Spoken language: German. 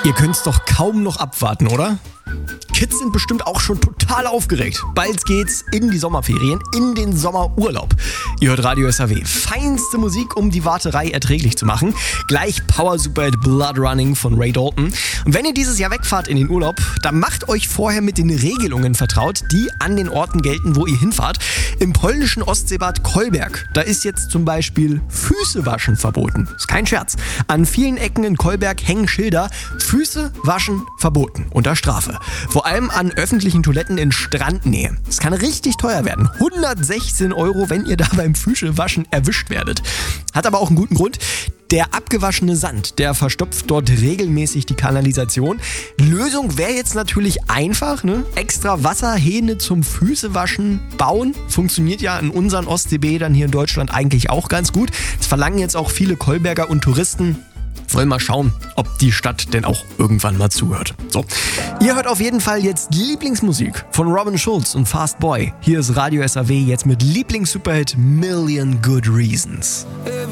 Ihr könnt's doch kaum noch abwarten, oder? Kids sind bestimmt auch schon total aufgeregt. Bald geht's in die Sommerferien, in den Sommerurlaub. Ihr hört Radio SAW. Feinste Musik, um die Warterei erträglich zu machen. Gleich Power Superhit Blood Running von Ray Dalton. Und wenn ihr dieses Jahr wegfahrt in den Urlaub, dann macht euch vorher mit den Regelungen vertraut, die an den Orten gelten, wo ihr hinfahrt. Im polnischen Ostseebad Kolberg, da ist jetzt zum Beispiel Füße waschen verboten. Ist kein Scherz. An vielen Ecken in Kolberg hängen Schilder: Füße waschen verboten, unter Strafe. Vor allem an öffentlichen Toiletten in Strandnähe. Es kann richtig teuer werden. 116 €, wenn ihr da beim Füßewaschen erwischt werdet. Hat aber auch einen guten Grund. Der abgewaschene Sand, der verstopft dort regelmäßig die Kanalisation. Lösung wäre jetzt natürlich einfach, ne? Extra Wasserhähne zum Füßewaschen bauen. Funktioniert ja in unseren Ostseebädern hier in Deutschland eigentlich auch ganz gut. Das verlangen jetzt auch viele Kolberger und Touristen. Wollen mal schauen, ob die Stadt denn auch irgendwann mal zuhört. So, ihr hört auf jeden Fall jetzt Lieblingsmusik von Robin Schulz und Fast Boy. Hier ist Radio SAW jetzt mit Lieblings-Superhit Million Good Reasons.